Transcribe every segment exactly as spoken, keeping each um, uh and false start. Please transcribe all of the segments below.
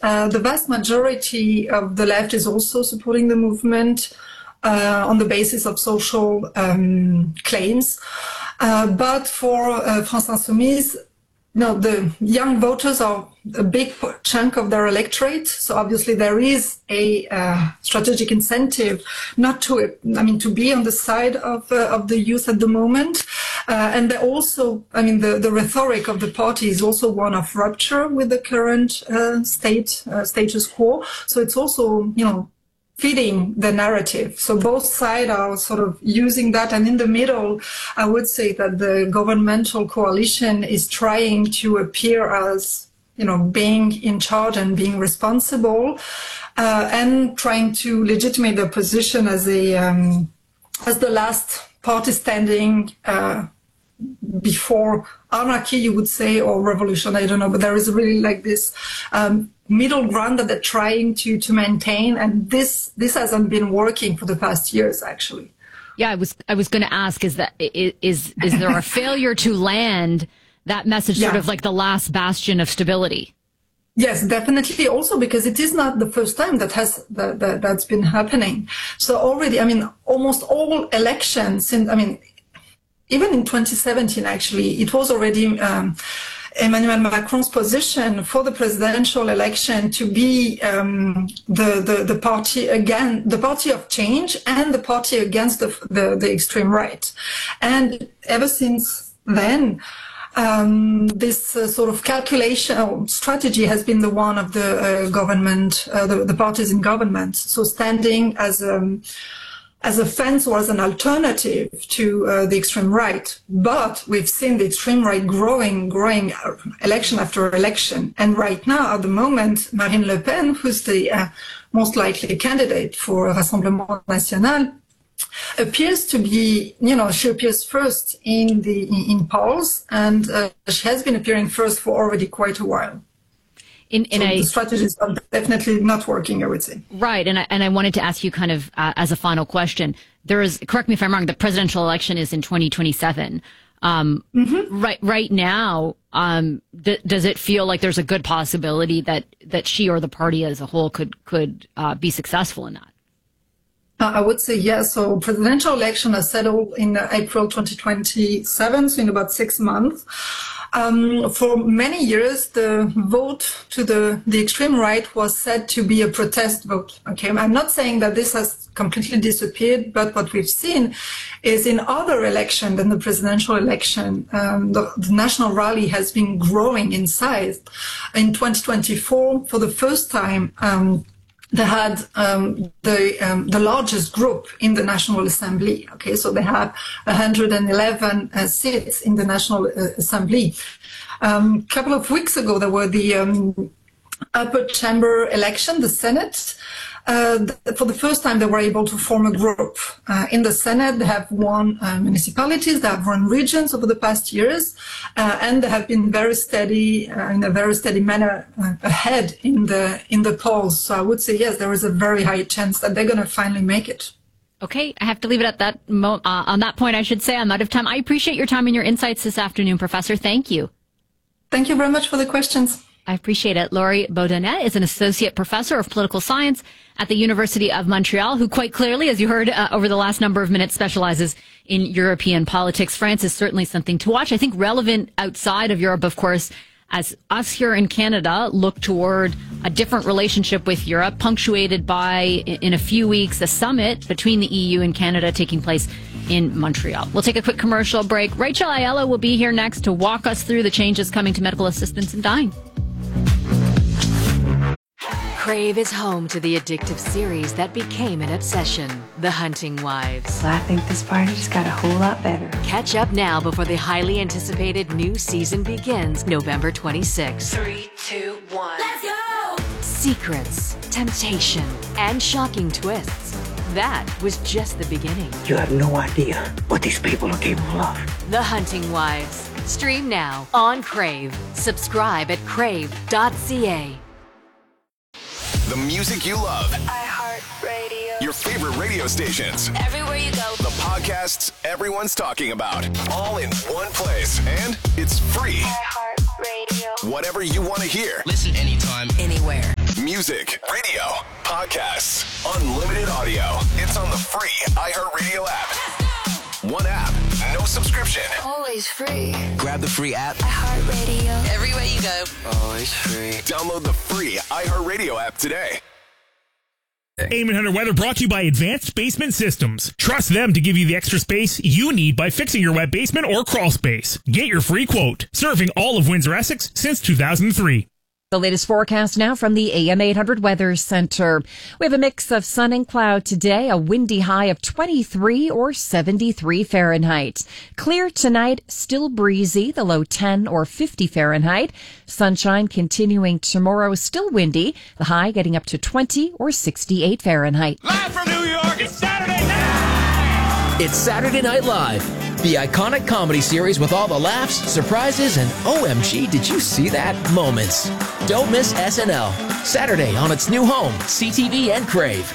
Uh, the vast majority of the left is also supporting the movement uh, on the basis of social um, claims. Uh, but for uh, France Insoumise, no, the young voters are a big chunk of their electorate. So obviously there is a uh, strategic incentive not to, I mean, to be on the side of uh, of the youth at the moment. Uh, and they also, I mean, the, the rhetoric of the party is also one of rupture with the current uh, state uh, status quo. So it's also, you know, feeding the narrative. So both sides are sort of using that. And in the middle, I would say that the governmental coalition is trying to appear as, you know, being in charge and being responsible, uh, and trying to legitimate their position as a, um, as the last party standing, uh, before anarchy, you would say, or revolution, I don't know, but there is really like this, um, middle ground that they're trying to to maintain, and this this hasn't been working for the past years, actually. Yeah, I was I was going to ask: is that is is there a failure to land that message, sort yeah. of like the last bastion of stability? Yes, definitely. Also because it is not the first time that has that, that that's been happening. So already, I mean, almost all elections, in, I mean, even in twenty seventeen, actually, it was already. Um, Emmanuel Macron's position for the presidential election to be um, the, the the party again, the party of change and the party against the the, the extreme right. And ever since then, um, this uh, sort of calculation or strategy has been the one of the uh, government, uh, the, the parties in government. So standing as um, as a fence or as an alternative to uh, the extreme right. But we've seen the extreme right growing, growing election after election. And right now, at the moment, Marine Le Pen, who's the uh, most likely candidate for Rassemblement National, appears to be, you know, she appears first in the in, in polls, and uh, she has been appearing first for already quite a while. In, in so a, the strategies are definitely not working, I would say. Right. And I, and I wanted to ask you kind of uh, as a final question. There is, correct me if I'm wrong, the presidential election is in twenty twenty-seven. Um, mm-hmm. Right right now, um, th- does it feel like there's a good possibility that, that she or the party as a whole could, could uh, be successful in that? Uh, I would say yes. So presidential election is settled in uh, April twenty twenty-seven, so in about six months. Um, for many years, the vote to the, the extreme right was said to be a protest vote. Okay, I'm not saying that this has completely disappeared, but what we've seen is in other elections than the presidential election, um, the, the national rally has been growing in size. In twenty twenty-four, for the first time, um, they had um, the um, the largest group in the National Assembly. Okay, so they have one hundred eleven uh, seats in the National uh, Assembly. Um, a couple of weeks ago, there were the um, upper chamber election, the Senate. Uh, for the first time, they were able to form a group. Uh, in the Senate, they have won uh, municipalities, they have run regions over the past years, uh, and they have been very steady, uh, in a very steady manner uh, ahead in the in the polls. So I would say, yes, there is a very high chance that they're going to finally make it. Okay, I have to leave it at that. Mo- uh, on that point, I should say I'm out of time. I appreciate your time and your insights this afternoon, Professor. Thank you. Thank you very much for the questions. I appreciate it. Laurie Bodonnet is an associate professor of political science at the University of Montreal, who quite clearly, as you heard uh, over the last number of minutes, specializes in European politics. France is certainly something to watch. I think relevant outside of Europe, of course, as us here in Canada look toward a different relationship with Europe, punctuated by, in a few weeks, a summit between the E U and Canada taking place in Montreal. We'll take a quick commercial break. Rachel Ayala will be here next to walk us through the changes coming to medical assistance in dying. Crave is home to the addictive series that became an obsession, The Hunting Wives. Well, I think this party just got a whole lot better. Catch up now before the highly anticipated new season begins November twenty-sixth. Three, two, one. Let's go! Secrets, temptation, and shocking twists. That was just the beginning. You have no idea what these people are capable of. The Hunting Wives. Stream now on Crave. Subscribe at crave dot c a. The music you love. iHeartRadio. Your favorite radio stations. Everywhere you go. The podcasts everyone's talking about. All in one place. And it's free. iHeartRadio. Whatever you want to hear. Listen anytime, anywhere. Music, radio, podcasts, unlimited audio. It's on the free iHeartRadio app. One app, no subscription. Always free. Grab the free app. iHeartRadio. Everywhere you go. Always free. Download the free iHeartRadio app today. A M eight hundred Weather brought to you by Advanced Basement Systems. Trust them to give you the extra space you need by fixing your wet basement or crawl space. Get your free quote. Serving all of Windsor-Essex since two thousand three. The latest forecast now from the A M eight hundred Weather Center. We have a mix of sun and cloud today, a windy high of twenty-three or seventy-three Fahrenheit. Clear tonight, still breezy, the low ten or fifty Fahrenheit. Sunshine continuing tomorrow, still windy, the high getting up to twenty or sixty-eight Fahrenheit. Live from New York, it's Saturday night! It's Saturday Night Live, the iconic comedy series with all the laughs, surprises, and O M G, did you see that moments. Don't miss S N L, Saturday on its new home, C T V and Crave.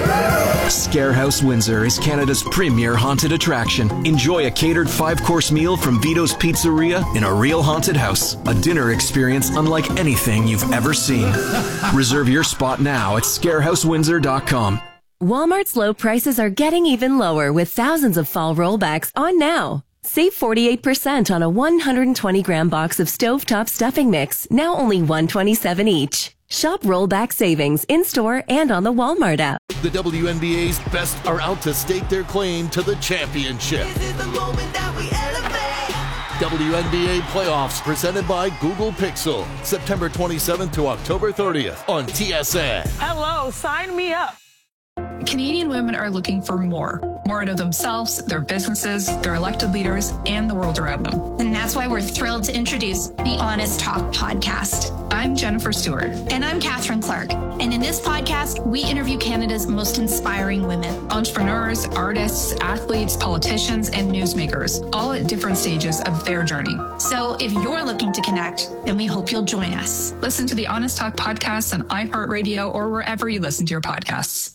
Scarehouse Windsor is Canada's premier haunted attraction. Enjoy a catered five-course meal from Vito's Pizzeria in a real haunted house. A dinner experience unlike anything you've ever seen. Reserve your spot now at scarehouse windsor dot com. Walmart's low prices are getting even lower with thousands of fall rollbacks on now. Save forty-eight percent on a one hundred twenty gram box of stovetop stuffing mix, now only one dollar and twenty-seven cents each. Shop rollback savings in-store and on the Walmart app. The W N B A's best are out to stake their claim to the championship. This is the moment that we elevate. W N B A Playoffs presented by Google Pixel. September twenty-seventh to October thirtieth on T S N. Hello, sign me up. Canadian women are looking for more. More out of themselves, their businesses, their elected leaders, and the world around them. And that's why we're thrilled to introduce the Honest Talk podcast. I'm Jennifer Stewart. And I'm Catherine Clark. And in this podcast, we interview Canada's most inspiring women. Entrepreneurs, artists, athletes, politicians, and newsmakers, all at different stages of their journey. So if you're looking to connect, then we hope you'll join us. Listen to the Honest Talk podcast on iHeartRadio or wherever you listen to your podcasts.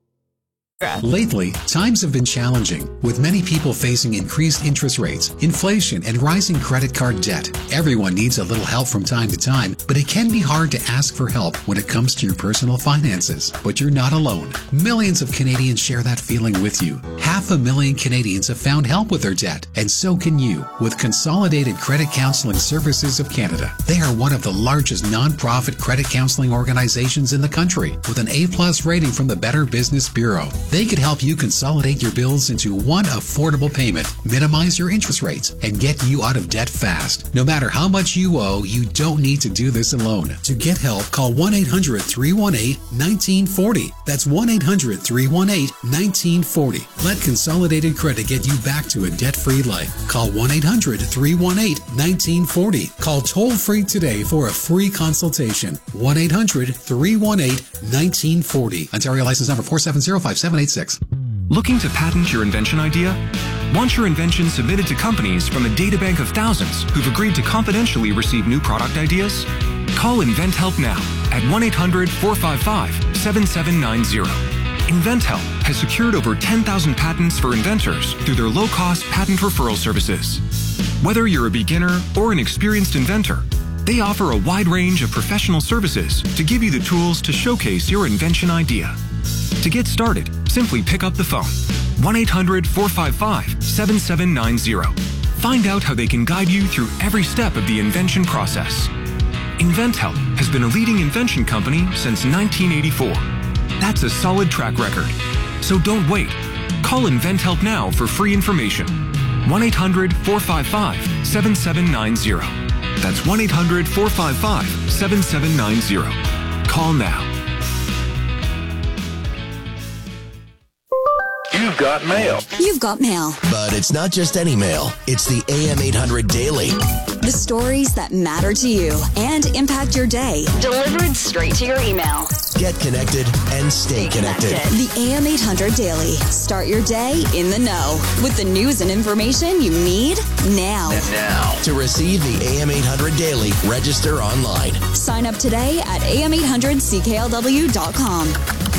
Lately, times have been challenging, with many people facing increased interest rates, inflation, and rising credit card debt. Everyone needs a little help from time to time, but it can be hard to ask for help when it comes to your personal finances. But you're not alone. Millions of Canadians share that feeling with you. Half a million Canadians have found help with their debt, and so can you with Consolidated Credit Counseling Services of Canada. They are one of the largest non-profit credit counseling organizations in the country, with an A-plus rating from the Better Business Bureau. They could help you consolidate your bills into one affordable payment, minimize your interest rates, and get you out of debt fast. No matter how much you owe, you don't need to do this alone. To get help, call one eight hundred, three one eight, one nine four zero. That's one eight hundred, three one eight, one nine four zero. Let Consolidated Credit get you back to a debt-free life. Call one eight hundred, three one eight, one nine four zero. Call toll-free today for a free consultation. one eight hundred, three one eight, one nine four zero. Ontario license number four seven zero five seven eight six. Looking to patent your invention idea? Want your invention submitted to companies from a databank of thousands who've agreed to confidentially receive new product ideas? Call InventHelp now at one eight hundred, four five five, seven seven nine zero. InventHelp has secured over ten thousand patents for inventors through their low-cost patent referral services. Whether you're a beginner or an experienced inventor, they offer a wide range of professional services to give you the tools to showcase your invention idea. To get started, simply pick up the phone, one eight hundred, four five five, seven seven nine zero. Find out how they can guide you through every step of the invention process. InventHelp has been a leading invention company since nineteen eighty-four. That's a solid track record. So don't wait. Call InventHelp now for free information. one eight hundred, four five five, seven seven nine zero. That's one eight hundred, four five five, seven seven nine zero. Call now. You've got mail. You've got mail. But it's not just any mail. It's the A M eight hundred Daily. The stories that matter to you and impact your day. Delivered straight to your email. Get connected and stay, stay connected. connected. The A M eight hundred Daily. Start your day in the know with the news and information you need now. Now. To receive the A M eight hundred Daily, register online. Sign up today at A M eight hundred C K L W dot com.